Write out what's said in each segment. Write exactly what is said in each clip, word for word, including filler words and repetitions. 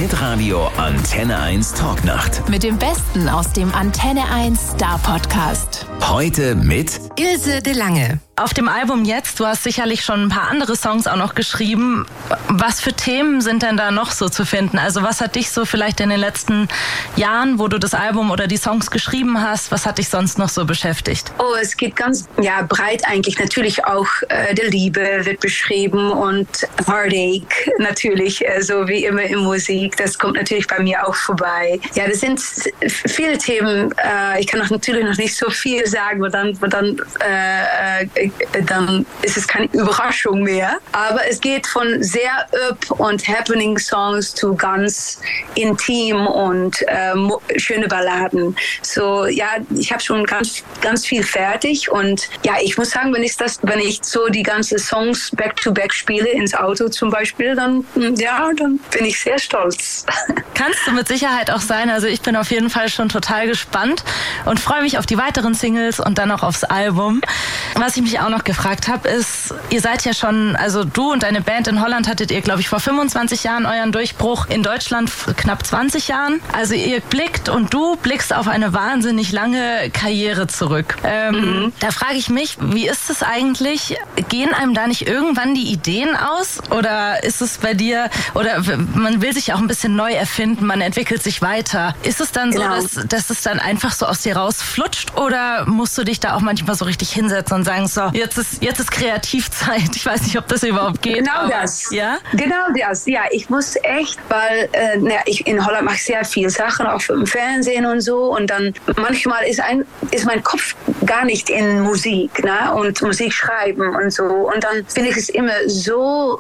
Hitradio Antenne eins Talknacht. Mit dem Besten aus dem Antenne eins Star Podcast. Heute mit Ilse de Lange. Auf dem Album jetzt, du hast sicherlich schon ein paar andere Songs auch noch geschrieben. Was für Themen sind denn da noch so zu finden? Also was hat dich so vielleicht in den letzten Jahren, wo du das Album oder die Songs geschrieben hast, was hat dich sonst noch so beschäftigt? Oh, es geht ganz ja, breit eigentlich. Natürlich auch äh, die Liebe wird beschrieben und Heartache natürlich, äh, so wie immer in Musik. Das kommt natürlich bei mir auch vorbei. Ja, das sind viele Themen. Äh, ich kann noch natürlich noch nicht so viel sagen, weil dann, weil dann äh, dann ist es keine Überraschung mehr. Aber es geht von sehr up- und Happening-Songs zu ganz intim und äh, schöne Balladen. So, ja, ich habe schon ganz, ganz viel fertig und ja, ich muss sagen, wenn ich das, wenn ich so die ganzen Songs back-to-back spiele, ins Auto zum Beispiel, dann, ja, dann bin ich sehr stolz. Kannst du mit Sicherheit auch sein. Also ich bin auf jeden Fall schon total gespannt und freue mich auf die weiteren Singles und dann auch aufs Album. Was ich mich auch noch gefragt habe, ist, ihr seid ja schon, also du und deine Band in Holland hattet ihr, glaube ich, vor fünfundzwanzig Jahren euren Durchbruch, in Deutschland knapp zwanzig Jahren. Also ihr blickt und du blickst auf eine wahnsinnig lange Karriere zurück. Ähm, mhm. Da frage ich mich, wie ist es eigentlich? Gehen einem da nicht irgendwann die Ideen aus? Oder ist es bei dir, oder man will sich auch ein bisschen neu erfinden, man entwickelt sich weiter. Ist es dann genau. so, dass, dass es dann einfach so aus dir rausflutscht? Oder musst du dich da auch manchmal so richtig hinsetzen und sagen, so, jetzt ist, jetzt ist Kreativzeit. Ich weiß nicht, ob das überhaupt geht. Genau aber, das. Ja? Genau das. Ja, ich muss echt, weil äh, na, ich in Holland mache sehr viele Sachen, auch für im Fernsehen und so. Und dann manchmal ist, ein, ist mein Kopf gar nicht in Musik, ne? Und Musik schreiben und so. Und dann finde ich es immer so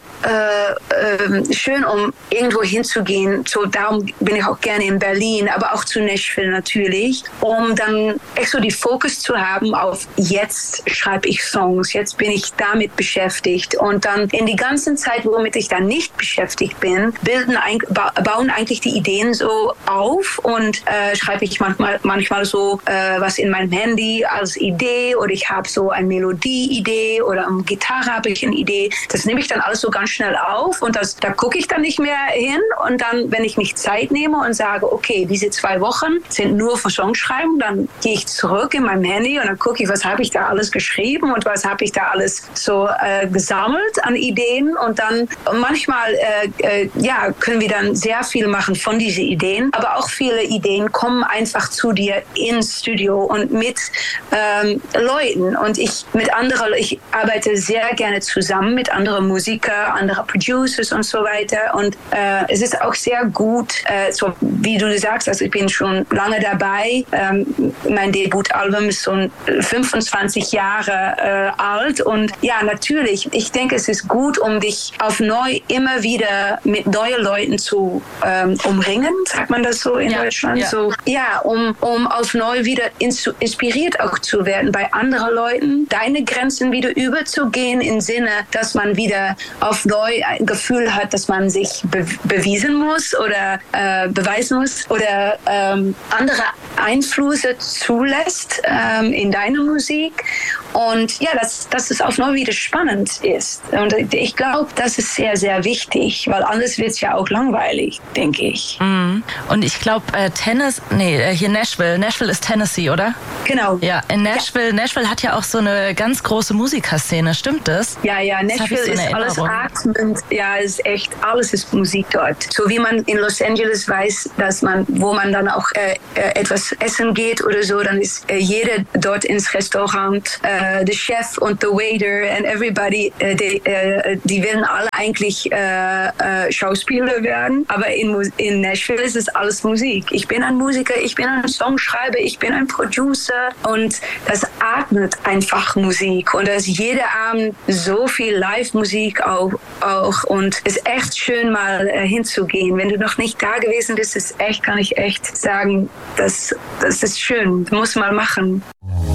äh, äh, schön, um irgendwo hinzugehen. So, darum bin ich auch gerne in Berlin, aber auch zu Nashville natürlich, um dann echt so die Fokus zu haben auf jetzt schreibe ich Songs, jetzt bin ich damit beschäftigt. Und dann in die ganze Zeit, womit ich dann nicht beschäftigt bin, bilden, bauen eigentlich die Ideen so auf und äh, schreibe ich manchmal, manchmal so äh, was in meinem Handy als Idee oder ich habe so eine Melodie-Idee oder eine Gitarre habe ich eine Idee. Das nehme ich dann alles so ganz schnell auf und das, da gucke ich dann nicht mehr hin und dann, wenn ich mich Zeit nehme und sage, okay, diese zwei Wochen sind nur für Songschreiben, dann gehe ich zurück in meinem Handy und dann gucke ich, was habe ich da alles geschrieben und was habe ich da alles so äh, gesammelt an Ideen und dann manchmal äh, äh, ja, können wir dann sehr viel machen von diesen Ideen, aber auch viele Ideen kommen einfach zu dir ins Studio und mit ähm, Leuten und ich mit anderen, ich arbeite sehr gerne zusammen mit anderen Musikern, anderen Producers und so weiter und äh, es ist auch sehr gut, äh, so wie du sagst, also ich bin schon lange dabei, ähm, mein Debutalbum ist so fünfundzwanzig Jahre äh, alt und ja, natürlich, ich denke, es ist gut, um dich auf neu immer wieder mit neuen Leuten zu ähm, umringen, sagt man das so in ja, Deutschland? Ja, so, ja um, um auf neu wieder inspiriert auch zu werden bei anderen Leuten, deine Grenzen wieder überzugehen im Sinne, dass man wieder auf neu ein Gefühl hat, dass man sich be- bewiesen muss oder äh, beweisen muss oder ähm, andere Einflüsse zulässt ähm, in deine Musik und ja, dass, dass es auf neu wieder spannend ist. Und ich glaube, das ist sehr, sehr wichtig, weil anders wird es ja auch langweilig, denke ich. Mhm. Und ich glaube, äh, Tennis, nee, äh, hier Nashville. Nashville ist Tennessee, oder? Genau. Ja, in Nashville, ja. Nashville hat ja auch so eine ganz große Musikerszene, stimmt das? Ja, ja, Nashville so ist alles atmend, ja, ist echt, alles ist Musik dort. So wie man in Los Angeles weiß, dass man, wo man dann auch äh, etwas essen geht oder so, dann ist äh, jeder dort ins Restaurant, äh, der Chef und der Waiter and everybody, äh, die, äh, die werden alle eigentlich äh, äh, Schauspieler werden, aber in, in Nashville ist es alles Musik. Ich bin ein Musiker, ich bin ein Songschreiber, ich bin ein Producer und das atmet einfach Musik und da ist jeder Abend so viel Live-Musik auch, auch und es ist echt schön mal äh, hinzugehen. Wenn du noch nicht da gewesen bist, ist echt, kann ich echt sagen, das, das ist schön, muss mal machen.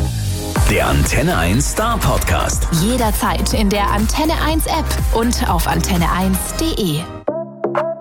Der Antenne eins Star Podcast. Jederzeit in der Antenne eins App und auf antenne eins punkt de.